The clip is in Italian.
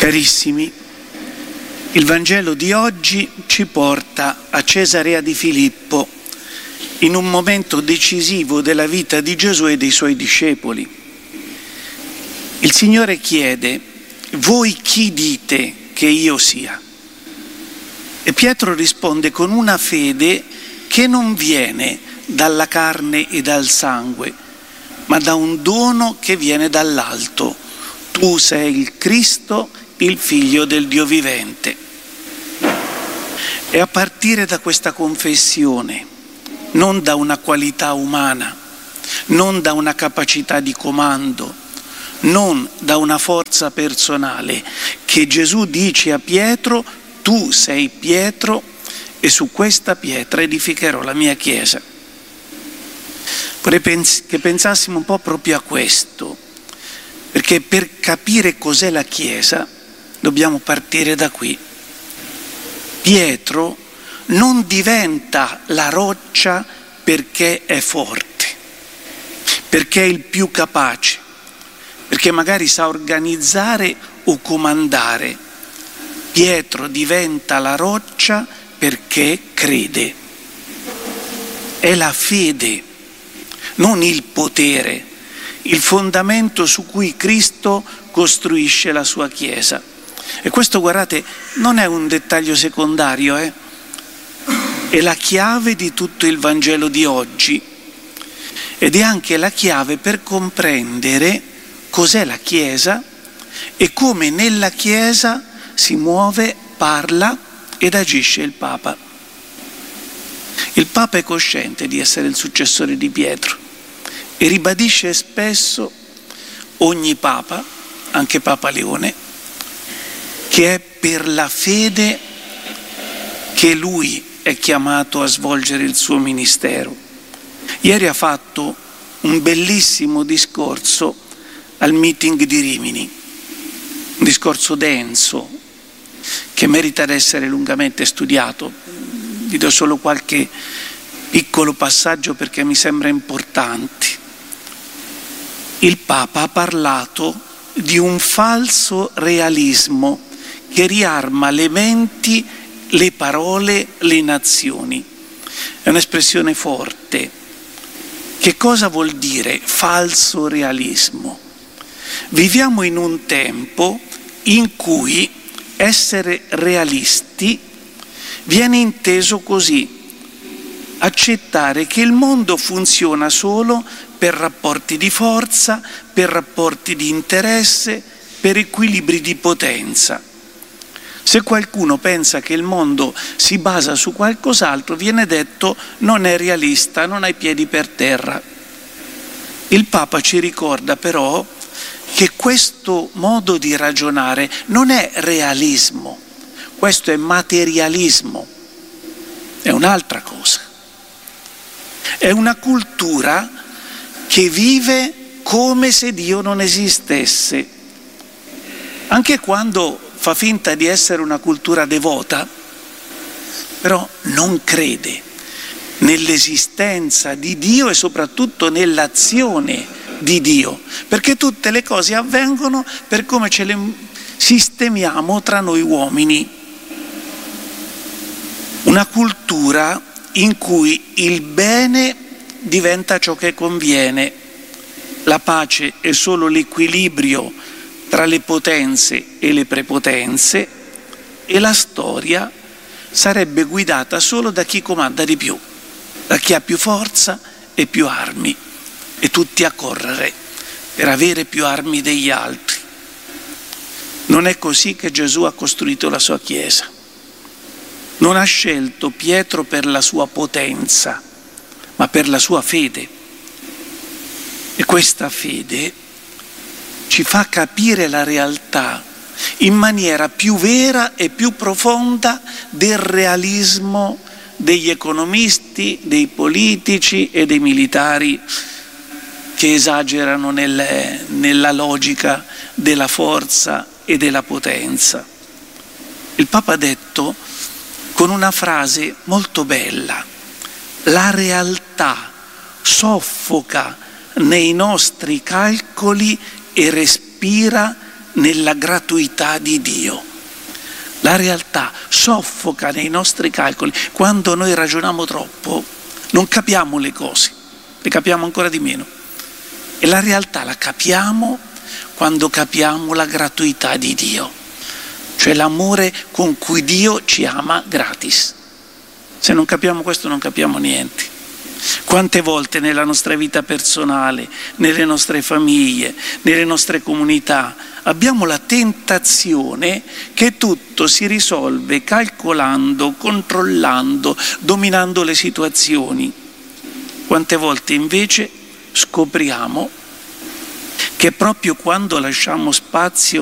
Carissimi, il Vangelo di oggi ci porta a Cesarea di Filippo, in un momento decisivo della vita di Gesù e dei suoi discepoli. Il Signore chiede: voi chi dite che io sia? E Pietro risponde con una fede che non viene dalla carne e dal sangue, ma da un dono che viene dall'alto. Tu sei il Cristo, il Figlio del Dio vivente. E a partire da questa confessione, non da una qualità umana, non da una capacità di comando, non da una forza personale, che Gesù dice a Pietro: tu sei Pietro e su questa pietra edificherò la mia Chiesa. Vorrei che pensassimo un po' proprio a questo, perché per capire cos'è la Chiesa dobbiamo partire da qui. Pietro non diventa la roccia perché è forte, perché è il più capace, perché magari sa organizzare o comandare. Pietro diventa la roccia perché crede. È la fede, non il potere, il fondamento su cui Cristo costruisce la sua Chiesa. E questo, guardate, non è un dettaglio secondario, è la chiave di tutto il Vangelo di oggi ed è anche la chiave per comprendere cos'è la Chiesa e come nella Chiesa si muove, parla ed agisce il Papa. Il Papa è cosciente di essere il successore di Pietro e ribadisce spesso, ogni Papa, anche Papa Leone, che è per la fede che lui è chiamato a svolgere il suo ministero. Ieri ha fatto un bellissimo discorso al meeting di Rimini, un discorso denso che merita di essere lungamente studiato. Vi do solo qualche piccolo passaggio perché mi sembra importante. Il Papa ha parlato di un falso realismo che riarma le menti, le parole, le nazioni. È un'espressione forte. Che cosa vuol dire falso realismo? Viviamo in un tempo in cui essere realisti viene inteso così: accettare che il mondo funziona solo per rapporti di forza, per rapporti di interesse, per equilibri di potenza. Se qualcuno pensa che il mondo si basa su qualcos'altro, viene detto: non è realista, non hai piedi per terra. Il Papa ci ricorda però che questo modo di ragionare non è realismo, questo è materialismo, è un'altra cosa. È una cultura che vive come se Dio non esistesse, anche quando fa finta di essere una cultura devota, però non crede nell'esistenza di Dio e soprattutto nell'azione di Dio, perché tutte le cose avvengono per come ce le sistemiamo tra noi uomini. Una cultura in cui il bene diventa ciò che conviene, la pace è solo l'equilibrio tra le potenze e le prepotenze e la storia sarebbe guidata solo da chi comanda di più, da chi ha più forza e più armi, e tutti a correre per avere più armi degli altri. Non è così che Gesù ha costruito la sua Chiesa. Non ha scelto Pietro per la sua potenza, ma per la sua fede. E questa fede ci fa capire la realtà in maniera più vera e più profonda del realismo degli economisti, dei politici e dei militari che esagerano nella logica della forza e della potenza. Il Papa ha detto con una frase molto bella: la realtà soffoca nei nostri calcoli e respira nella gratuità di Dio. La realtà soffoca nei nostri calcoli. Quando noi ragioniamo troppo, non capiamo le cose, le capiamo ancora di meno. E la realtà la capiamo quando capiamo la gratuità di Dio, cioè l'amore con cui Dio ci ama gratis. Se non capiamo questo non capiamo niente. Quante volte nella nostra vita personale, nelle nostre famiglie, nelle nostre comunità, abbiamo la tentazione che tutto si risolve calcolando, controllando, dominando le situazioni. Quante volte invece scopriamo che proprio quando lasciamo spazio